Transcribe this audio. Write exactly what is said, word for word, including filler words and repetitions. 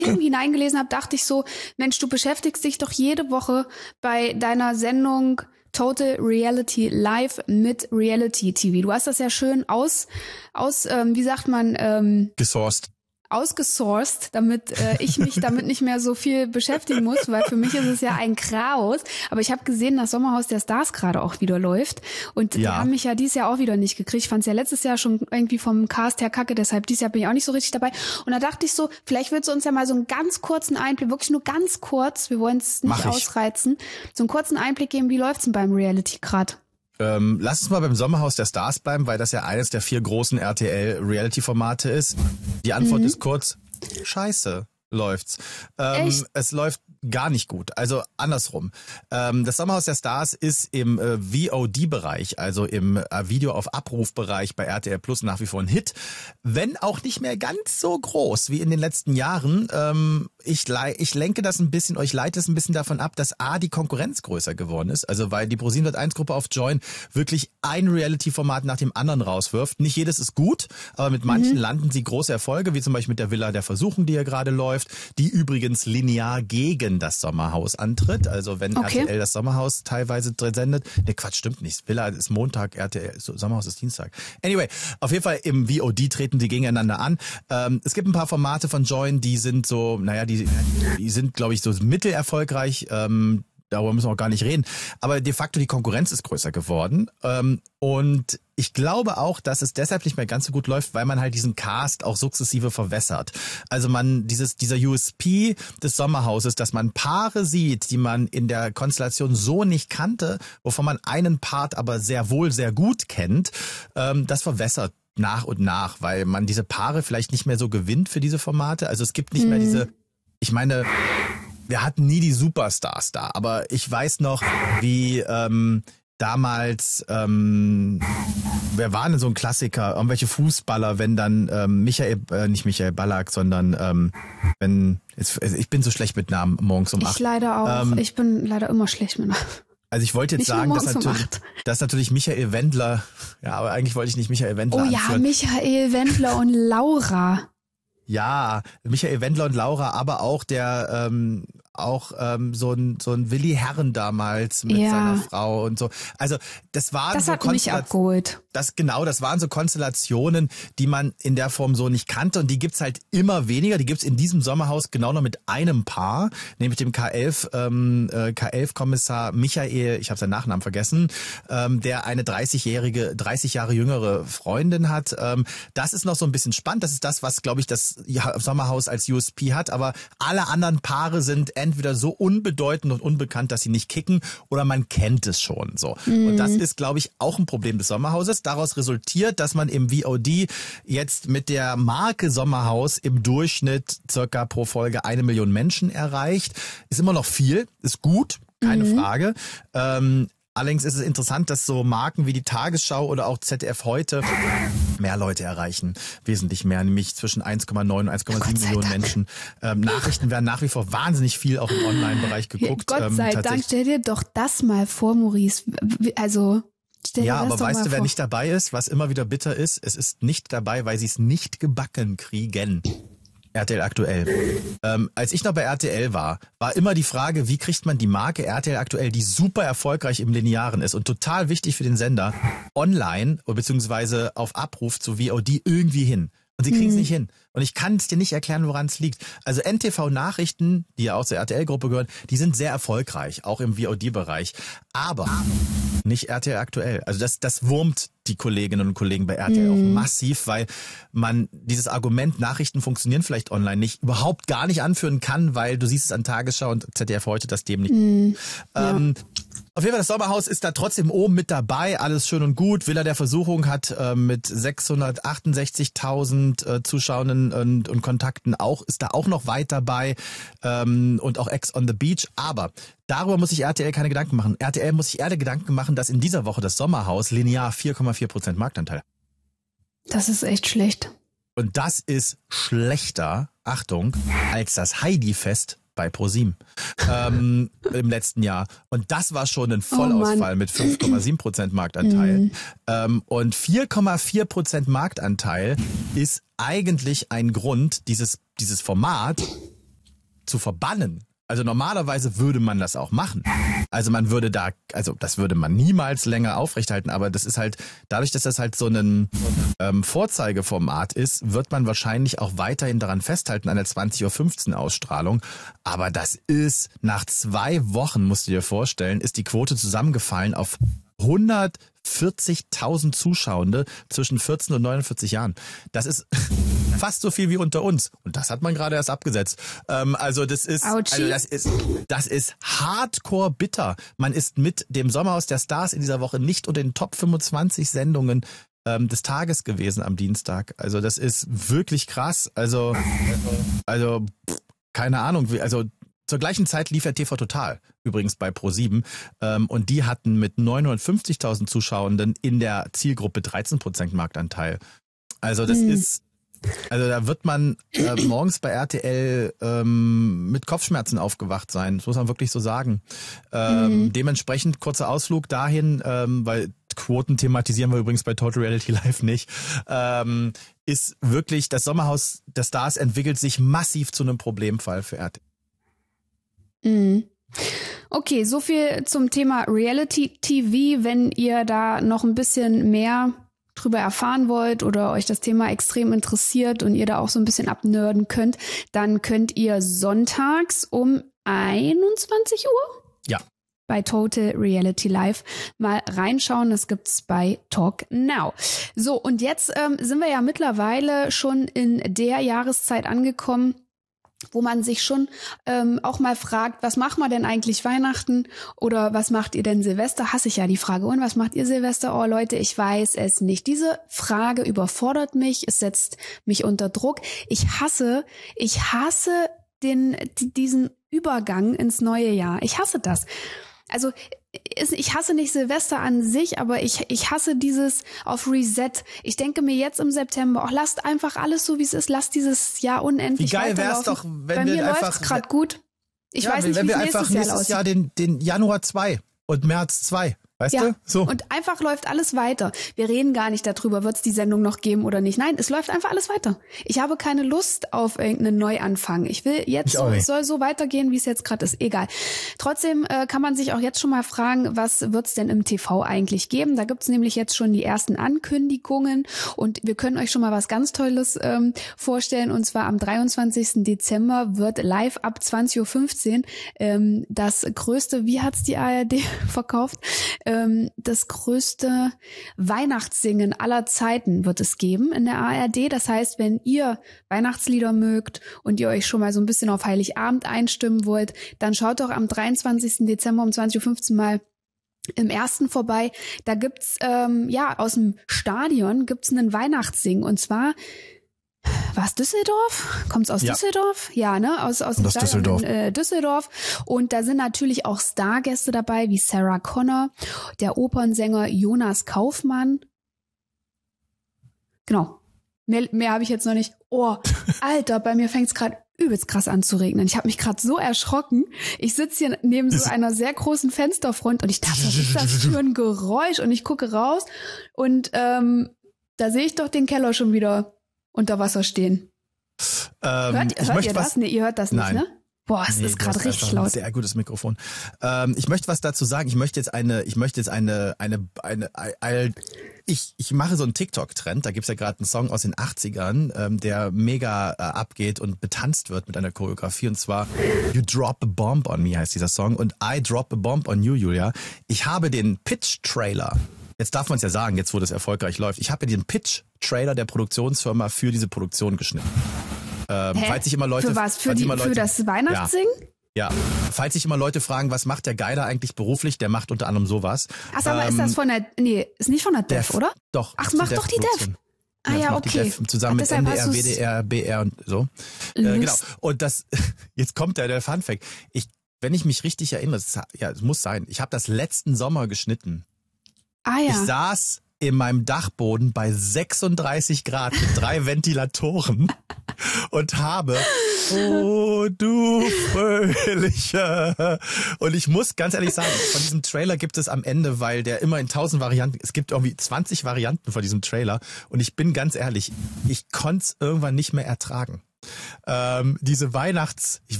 hineingelesen habe, dachte ich so, Mensch, du beschäftigst dich doch jede Woche bei deiner Sendung Total Reality Live mit Reality T V. Du hast das ja schön aus, aus ähm, wie sagt man, ähm, gesourced. ausgesourced, damit äh, ich mich damit nicht mehr so viel beschäftigen muss, weil für mich ist es ja ein Chaos. Aber ich habe gesehen, dass Sommerhaus der Stars gerade auch wieder läuft und Ja. die haben mich ja dieses Jahr auch wieder nicht gekriegt. Ich fand es ja letztes Jahr schon irgendwie vom Cast her kacke, deshalb dieses Jahr bin ich auch nicht so richtig dabei. Und da dachte ich so, vielleicht willst du uns ja mal so einen ganz kurzen Einblick, wirklich nur ganz kurz, wir wollen es Mach nicht ich. ausreizen, so einen kurzen Einblick geben, wie läuft's denn beim Reality grad? Ähm, lass uns mal beim Sommerhaus der Stars bleiben, weil das ja eines der vier großen R T L-Reality-Formate ist. Die Antwort Mhm. ist kurz, scheiße läuft's. Ähm, Echt? es läuft gar nicht gut, also andersrum. Ähm, das Sommerhaus der Stars ist im äh, V O D-Bereich, also im äh, Video auf Abruf-Bereich bei R T L Plus nach wie vor ein Hit, wenn auch nicht mehr ganz so groß wie in den letzten Jahren. Ähm, ich, lei- ich lenke das ein bisschen, euch leite es ein bisschen davon ab, dass A, die Konkurrenz größer geworden ist, also weil die ProSieben eins Gruppe auf Join wirklich ein Reality-Format nach dem anderen rauswirft. Nicht jedes ist gut, aber mit manchen Mhm. landen sie große Erfolge, wie zum Beispiel mit der Villa der Versuchung, die ja gerade läuft, die übrigens linear gegen das Sommerhaus antritt. Also wenn Okay. R T L das Sommerhaus teilweise drin sendet. Ne, Quatsch, stimmt nicht. Villa ist Montag, R T L, so, Sommerhaus ist Dienstag. Anyway, auf jeden Fall im V O D treten die gegeneinander an. Ähm, es gibt ein paar Formate von Join, die sind so, naja, die, die sind, glaube ich, so mittelerfolgreich. Ähm, darüber müssen wir auch gar nicht reden. Aber de facto die Konkurrenz ist größer geworden. Ähm, und ich glaube auch, dass es deshalb nicht mehr ganz so gut läuft, weil man halt diesen Cast auch sukzessive verwässert. Also man, dieses, dieser U S P des Sommerhauses, dass man Paare sieht, die man in der Konstellation so nicht kannte, wovon man einen Part aber sehr wohl sehr gut kennt, ähm, das verwässert nach und nach, weil man diese Paare vielleicht nicht mehr so gewinnt für diese Formate. Also es gibt nicht mehr diese, ich meine, wir hatten nie die Superstars da, aber ich weiß noch, wie ähm, damals, ähm, wer war denn so ein Klassiker? Irgendwelche Fußballer, wenn dann ähm, Michael, äh, nicht Michael Ballack, sondern ähm, wenn, jetzt, ich bin so schlecht mit Namen morgens um Ich acht. leider auch. Ähm, ich bin leider immer schlecht mit Also ich wollte jetzt Nicht nur sagen, dass morgens um natürlich, acht. dass natürlich Michael Wendler, ja, aber eigentlich wollte ich nicht Michael Wendler Oh ja, anführen. Michael Wendler und Laura. Ja, Michael Wendler und Laura, aber auch der, ähm, auch ähm, so ein so ein Willi Herren damals mit Ja. seiner Frau und so. Also das waren Das so hat mich Konstellat- abgeholt. Das genau, das waren so Konstellationen, die man in der Form so nicht kannte und die gibt's halt immer weniger. Die gibt's in diesem Sommerhaus genau noch mit einem Paar, nämlich dem K elf ähm, äh, K elf Kommissar Michael, ich habe seinen Nachnamen vergessen, ähm, der eine dreißigjährige, dreißig Jahre jüngere Freundin hat. Ähm, das ist noch so ein bisschen spannend. Das ist das, was glaube ich das Sommerhaus als U S P hat. Aber alle anderen Paare sind entweder so unbedeutend und unbekannt, dass sie nicht kicken, oder man kennt es schon so. Mhm. Und das ist, glaube ich, auch ein Problem des Sommerhauses. Daraus resultiert, dass man im V O D jetzt mit der Marke Sommerhaus im Durchschnitt circa pro Folge eine Million Menschen erreicht. Ist immer noch viel, ist gut, keine Mhm. Frage. Ähm, Allerdings ist es interessant, dass so Marken wie die Tagesschau oder auch Z D F heute mehr Leute erreichen. Wesentlich mehr, nämlich zwischen eins Komma neun und eins Komma sieben Gott sei Millionen Dank. Menschen. Ähm, Nachrichten werden nach wie vor wahnsinnig viel auch im Online-Bereich geguckt. Gott ähm, sei Dank, tatsächlich. stell dir doch das mal vor, Maurice. W- Also, stell Ja, dir das aber doch weißt mal du, wer vor. nicht dabei ist, was immer wieder bitter ist? Es ist nicht dabei, weil sie es nicht gebacken kriegen. R T L aktuell. Ähm, als ich noch bei R T L war, war immer die Frage, wie kriegt man die Marke R T L aktuell, die super erfolgreich im Linearen ist und total wichtig für den Sender, online beziehungsweise auf Abruf zu V O D irgendwie hin. Und sie kriegen es Mhm. nicht hin. Und ich kann es dir nicht erklären, woran es liegt. Also N T V-Nachrichten, die ja auch zur R T L-Gruppe gehören, die sind sehr erfolgreich, auch im V O D-Bereich. Aber nicht R T L aktuell. Also das, das wurmt die Kolleginnen und Kollegen bei R T L Mhm. auch massiv, weil man dieses Argument, Nachrichten funktionieren vielleicht online nicht, überhaupt gar nicht anführen kann, weil du siehst es an Tagesschau und Z D F heute, dass dem nicht. Mhm. Ähm, Auf jeden Fall, das Sommerhaus ist da trotzdem oben mit dabei, alles schön und gut. Villa der Versuchung hat äh, mit sechshundertachtundsechzigtausend äh, Zuschauern und, und Kontakten auch, ist da auch noch weit dabei ähm, und auch Ex on the Beach. Aber darüber muss sich R T L keine Gedanken machen. R T L muss sich eher Gedanken machen, dass in dieser Woche das Sommerhaus linear vier Komma vier Prozent Marktanteil hat. Das ist echt schlecht. Und das ist schlechter, Achtung, als das Heidi-Fest bei ProSieben ähm, im letzten Jahr. Und das war schon ein Vollausfall Oh mit fünf Komma sieben Prozent Marktanteil. Mhm. Ähm, und vier Komma vier Prozent Marktanteil ist eigentlich ein Grund, dieses, dieses Format zu verbannen. Also normalerweise würde man das auch machen. Also man würde da, also das würde man niemals länger aufrechthalten, aber das ist halt, dadurch, dass das halt so ein ähm, Vorzeigeformat ist, wird man wahrscheinlich auch weiterhin daran festhalten an der zwanzig Uhr fünfzehn Ausstrahlung. Aber das ist, nach zwei Wochen, musst du dir vorstellen, ist die Quote zusammengefallen auf hundertvierzigtausend Zuschauende zwischen vierzehn und neunundvierzig Jahren. Das ist fast so viel wie unter uns. Und das hat man gerade erst abgesetzt. Ähm, also das ist, also das ist, das ist hardcore bitter. Man ist mit dem Sommerhaus der Stars in dieser Woche nicht unter den Top fünfundzwanzig Sendungen ähm, des Tages gewesen am Dienstag. Also das ist wirklich krass. Also, also keine Ahnung, wie, also zur gleichen Zeit lief ja T V Total, übrigens bei ProSieben, ähm, und die hatten mit neunhundertfünfzigtausend Zuschauenden in der Zielgruppe dreizehn Prozent Marktanteil. Also das hm. ist, also da wird man äh, morgens bei R T L ähm, mit Kopfschmerzen aufgewacht sein, das muss man wirklich so sagen. Ähm, hm. Dementsprechend kurzer Ausflug dahin, ähm, weil Quoten thematisieren wir übrigens bei Total Reality Live nicht, ähm, ist wirklich, das Sommerhaus der Stars entwickelt sich massiv zu einem Problemfall für R T L. Mhm. Okay, so viel zum Thema Reality-T V. Wenn ihr da noch ein bisschen mehr drüber erfahren wollt oder euch das Thema extrem interessiert und ihr da auch so ein bisschen abnörden könnt, dann könnt ihr sonntags um einundzwanzig Uhr ja. bei Total Reality Live mal reinschauen. Das gibt's bei Talk Now. So, und jetzt ähm, sind wir ja mittlerweile schon in der Jahreszeit angekommen, wo man sich schon ähm, auch mal fragt, was macht man denn eigentlich Weihnachten oder was macht ihr denn Silvester? Hasse ich ja die Frage. Und was macht ihr Silvester? Oh Leute, ich weiß es nicht. Diese Frage überfordert mich, es setzt mich unter Druck. Ich hasse, ich hasse den diesen Übergang ins neue Jahr. Ich hasse das. Also ich hasse nicht Silvester an sich, aber ich ich hasse dieses auf Reset. Ich denke mir jetzt im September, ach, lasst einfach alles so, wie es ist. Lasst dieses Jahr unendlich weiterlaufen. Wie geil wär's doch, wenn Bei wir mir einfach... läuft's gerade gut. Ich ja, weiß nicht, wenn wie wir es einfach nächstes Jahr nächstes aussieht. Jahr den, den Januar zwei und März zwei. Weißt ja, du? So. Und einfach läuft alles weiter. Wir reden gar nicht darüber, wird es die Sendung noch geben oder nicht. Nein, es läuft einfach alles weiter. Ich habe keine Lust auf irgendeinen Neuanfang. Ich will jetzt, so, es soll so weitergehen, wie es jetzt gerade ist. Egal. Trotzdem äh, kann man sich auch jetzt schon mal fragen, was wird es denn im T V eigentlich geben? Da gibt es nämlich jetzt schon die ersten Ankündigungen und wir können euch schon mal was ganz Tolles ähm, vorstellen. Und zwar am dreiundzwanzigsten Dezember wird live ab zwanzig Uhr fünfzehn ähm, das größte, wie hat's die A R D verkauft? Das größte Weihnachtssingen aller Zeiten wird es geben in der A R D. Das heißt, wenn ihr Weihnachtslieder mögt und ihr euch schon mal so ein bisschen auf Heiligabend einstimmen wollt, dann schaut doch am dreiundzwanzigsten Dezember um zwanzig Uhr fünfzehn mal im ersten vorbei. Da gibt's ähm, ja aus dem Stadion gibt's einen Weihnachtssingen und zwar war es Düsseldorf? Kommt's aus ja. Düsseldorf? Ja, ne? Aus, aus, aus Düsseldorf. In, äh, Düsseldorf. Und da sind natürlich auch Stargäste dabei, wie Sarah Connor, der Opernsänger Jonas Kaufmann. Genau. Mehr, mehr habe ich jetzt noch nicht. Oh, Alter, bei mir fängt's gerade übelst krass an zu regnen. Ich habe mich gerade so erschrocken. Ich sitze hier neben so einer sehr großen Fensterfront und ich dachte, was ist das für ein Geräusch? Und ich gucke raus und ähm, da sehe ich doch den Keller schon wieder unter Wasser stehen. Ähm, hört hört ihr das? Was, nee, ihr hört das nein. nicht, ne? Boah, es nee, ist gerade richtig laut. Ein sehr gutes Mikrofon. Ähm, ich möchte was dazu sagen. Ich möchte jetzt eine, ich möchte jetzt eine, eine, eine, eine ich, ich mache so einen TikTok-Trend. Da gibt's ja gerade einen Song aus den achtzigern, ähm, der mega äh, abgeht und betanzt wird mit einer Choreografie. Und zwar You Drop a Bomb on Me heißt dieser Song und I Drop a Bomb on You, Julia. Ich habe den Pitch-Trailer. Jetzt darf man es ja sagen, jetzt wo das erfolgreich läuft. Ich habe ja den Pitch-Trailer der Produktionsfirma für diese Produktion geschnitten. Ähm, Hä? falls sich immer Leute, für was? Für, die, Leute, für das Weihnachtssingen? Ja. ja. Falls sich immer Leute fragen, was macht der Geiler eigentlich beruflich? Der macht unter anderem sowas. Ach, sag mal, ähm, ist das von der, nee, ist nicht von der Def, Def oder? Doch. Ach, macht doch die Def. Ah ja, okay. Def, zusammen Ach, mit N D R, W D R, B R und so. Äh, genau. Und das, jetzt kommt der, der Funfact. Ich, wenn ich mich richtig erinnere, das, ja, es muss sein, ich habe das letzten Sommer geschnitten. Ah ja. Ich saß in meinem Dachboden bei sechsunddreißig Grad mit drei Ventilatoren und habe, oh du Fröhliche. Und ich muss ganz ehrlich sagen, von diesem Trailer gibt es am Ende, weil der immer in tausend Varianten, es gibt irgendwie zwanzig Varianten von diesem Trailer. Und ich bin ganz ehrlich, ich konnte es irgendwann nicht mehr ertragen. Ähm, diese Weihnachts, ich,